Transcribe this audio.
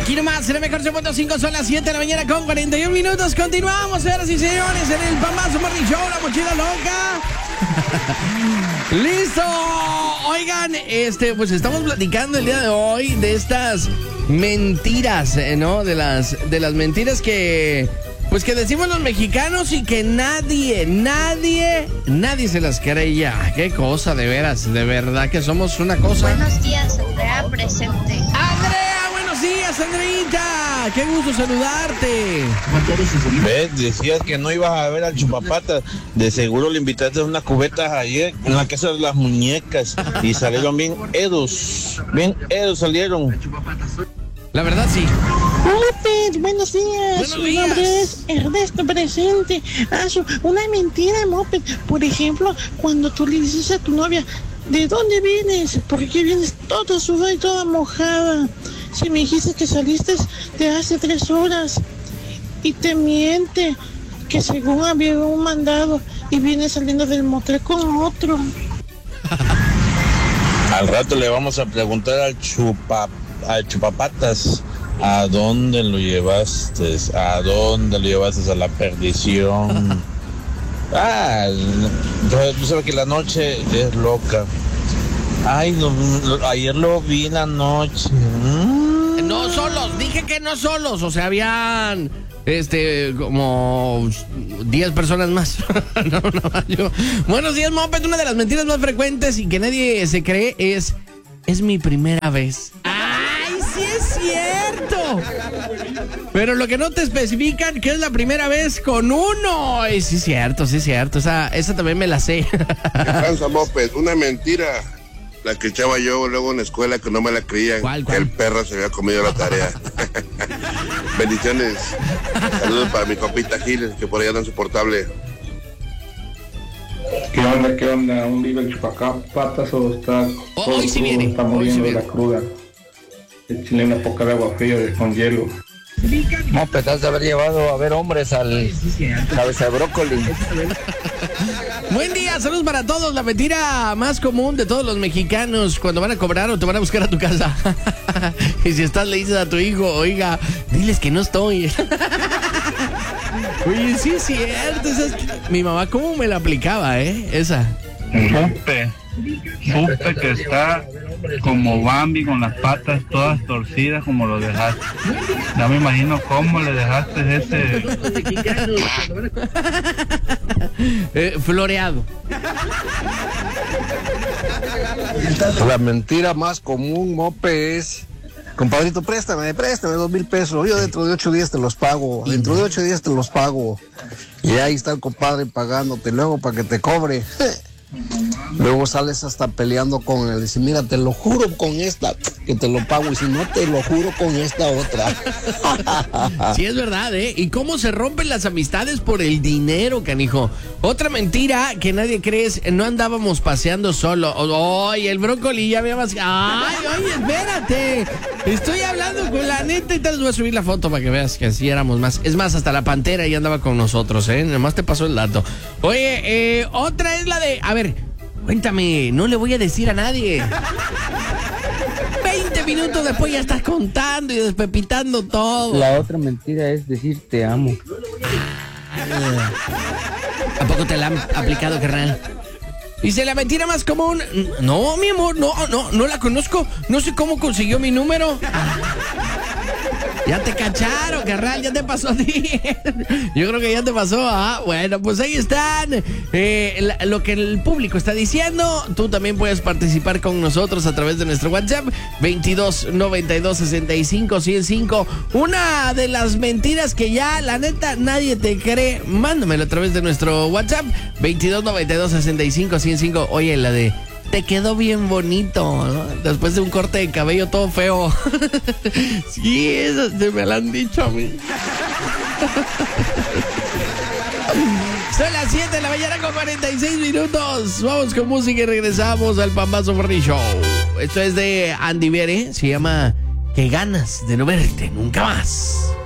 Aquí nomás, en el mejor 100.5, son las 7 de la mañana con 41 minutos. Continuamos, señoras y señores, en el Pambazo Morning Show, la mochila loca. ¡Listo! Oigan, pues estamos platicando el día de hoy de estas mentiras, ¿no? De las mentiras que decimos los mexicanos y que nadie se las cree ya. Qué cosa, de veras, de verdad que somos una cosa. Buenos días, Andrea, presente. ¡Andrea, buenos días, Andreita! ¡Qué gusto saludarte! ¿Ves? Decías que no ibas a ver al Chupapatas. De seguro le invitaste unas cubetas ayer en la casa de las muñecas y salieron bien edos salieron. La verdad, sí. Moped, buenos días. Buenos Mi días. nombre es Ernesto Presente. Una mentira, Moped. Por ejemplo, cuando tú le dices a tu novia, ¿de dónde vienes? ¿Por qué vienes toda sudada y toda mojada? Si me dijiste que saliste de hace 3 horas y te miente que según había un mandado y viene saliendo del motel con otro. Al rato le vamos a preguntar al Chupapatas, ¿a dónde lo llevaste? ¿A dónde lo llevaste a la perdición? Tú sabes que la noche es loca. Ay, ayer lo vi en la noche. No solos, dije que no solos, o sea, habían como 10 personas más. Buenos días, Moped. Una de las mentiras más frecuentes y que nadie se cree es mi primera vez. ¡Ay, sí es cierto! Pero lo que no te especifican que es la primera vez con uno. Ay, sí es cierto. Esa también me la sé. ¿Qué pasa, Moped? Una mentira. La que echaba yo luego en la escuela que no me la creían. ¿Cuál? Que el perro se había comido la tarea. Bendiciones. Saludos para mi compita Gil, que por allá anda en su portable. ¿Qué onda? ¿Un vive el Chupapatas o está todo hoy sí crudo? viene. Está muriendo Hoy sí de la cruda. Échale una poca de agua fría con hielo. No, pues has de haber llevado a ver hombres al cabeza de brócoli. Buen día, saludos para todos. La mentira más común de todos los mexicanos cuando van a cobrar o te van a buscar a tu casa. Y si estás, le dices a tu hijo, oiga, diles que no estoy. Oye, sí es cierto. Mi mamá, ¿cómo me la aplicaba, esa? Supe que está como Bambi con las patas todas torcidas como lo dejaste. Ya me imagino cómo le dejaste ese... Floreado. La mentira más común, Mope, es: compadrito, préstame 2,000 pesos. Yo dentro de 8 días te los pago. Y ahí está el compadre pagándote luego para que te cobre. Luego sales hasta peleando con él. Dice, mira, te lo juro con esta que te lo pago, y si no, te lo juro con esta otra. Sí, es verdad, ¿eh? Y cómo se rompen las amistades por el dinero, canijo. Otra mentira que nadie cree es: no andábamos paseando solo. Ay, el brócoli ya había más. Ay, oye, espérate. Estoy hablando con la neta y te voy a subir la foto para que veas que así éramos más. Es más, hasta la pantera ya andaba con nosotros, ¿eh? Nomás te pasó el dato. Oye, otra es la de... A ver, cuéntame, no le voy a decir a nadie. 20 minutos después ya estás contando y despepitando todo. La otra mentira es decir te amo. ¿A poco te la han aplicado, carnal? Dice, la mentira más común: no, mi amor, no la conozco. No sé cómo consiguió mi número. Ya te cacharon, carnal, ya te pasó a ti. Yo creo que ya te pasó. Bueno, pues ahí están lo que el público está diciendo. Tú también puedes participar con nosotros a través de nuestro WhatsApp 22 92 65 105. Una de las mentiras que ya, la neta, nadie te cree. Mándamelo a través de nuestro WhatsApp 22 92 65 105. Oye, la de... te quedó bien bonito, ¿no? Después de un corte de cabello todo feo. Sí, eso se me lo han dicho a mí. Son las 7 de la mañana con 46 minutos. Vamos con música y regresamos al Pambazo Morning Show. Esto es de Andy Bere, se llama Qué ganas de no verte nunca más.